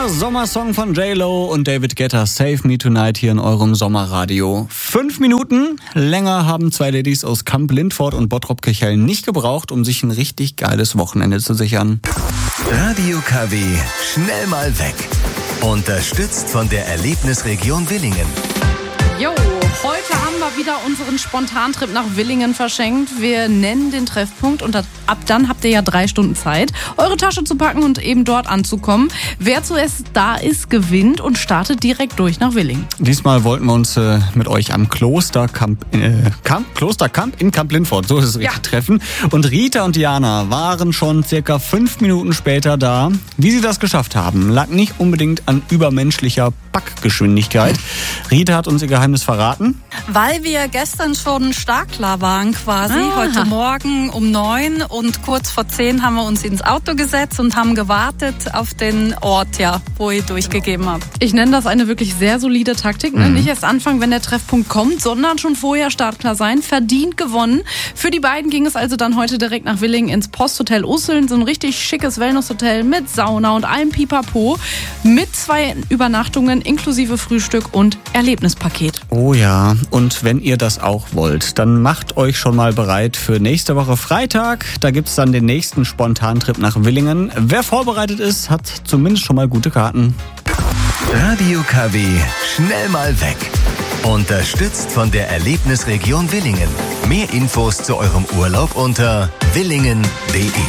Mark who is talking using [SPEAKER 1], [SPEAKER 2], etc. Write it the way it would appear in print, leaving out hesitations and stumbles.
[SPEAKER 1] Sommersong von J-Lo und David Guetta, Save Me Tonight, hier in eurem Sommerradio. 5 Minuten länger haben zwei Ladies aus Kamp Lindfort und Bottrop-Kirchhell nicht gebraucht, um sich ein richtig geiles Wochenende zu sichern.
[SPEAKER 2] Radio KW, schnell mal weg. Unterstützt von der Erlebnisregion Willingen.
[SPEAKER 3] Jo, heute haben wir wieder unseren Spontantrip nach Willingen verschenkt. Wir nennen den Treffpunkt und ab dann habt ihr ja 3 Stunden Zeit, eure Tasche zu packen und eben dort anzukommen. Wer zuerst da ist, gewinnt und startet direkt durch nach Willingen.
[SPEAKER 1] Diesmal wollten wir uns mit euch am Klosterkamp in Kamp Lindfort, so ist es richtig, treffen. Und Rita und Diana waren schon circa 5 Minuten später da. Wie sie das geschafft haben, lag nicht unbedingt an übermenschlicher Backgeschwindigkeit. Rita hat uns ihr Geheimnis verraten.
[SPEAKER 4] Weil wir gestern schon startklar waren quasi, heute Morgen um 9 und kurz vor 10 haben wir uns ins Auto gesetzt und haben gewartet auf den Ort, wo ihr durchgegeben habt.
[SPEAKER 3] Ich nenne das eine wirklich sehr solide Taktik. Ne? Nicht erst anfangen, wenn der Treffpunkt kommt, sondern schon vorher startklar sein. Verdient gewonnen. Für die beiden ging es also dann heute direkt nach Willingen ins Posthotel Usseln. So ein richtig schickes Wellnesshotel mit Sauna und allem Pipapo. Mit 2 Übernachtungen inklusive Frühstück und Erlebnispaket.
[SPEAKER 1] Oh ja, und wenn ihr das auch wollt, dann macht euch schon mal bereit für nächste Woche Freitag. Da gibt's dann den nächsten Spontantrip nach Willingen. Wer vorbereitet ist, hat zumindest schon mal gute Karten.
[SPEAKER 2] Radio KW, schnell mal weg. Unterstützt von der Erlebnisregion Willingen. Mehr Infos zu eurem Urlaub unter willingen.de.